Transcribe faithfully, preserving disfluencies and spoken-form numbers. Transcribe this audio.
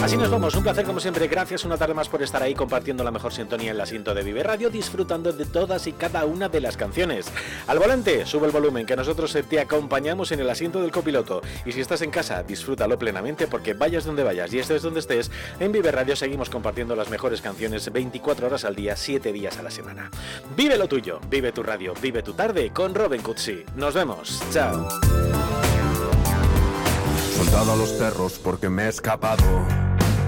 Así nos vamos, un placer como siempre, gracias una tarde más por estar ahí compartiendo la mejor sintonía en el asiento de Vive Radio, disfrutando de todas y cada una de las canciones. Al volante, sube el volumen, que nosotros te acompañamos en el asiento del copiloto, y si estás en casa, disfrútalo plenamente porque vayas donde vayas y estés donde estés, en Vive Radio seguimos compartiendo las mejores canciones veinticuatro horas al día, siete días a la semana. Vive lo tuyo, vive tu radio, vive tu tarde con Robin Cutsi. Nos vemos, chao. Soltado a los perros porque me he escapado.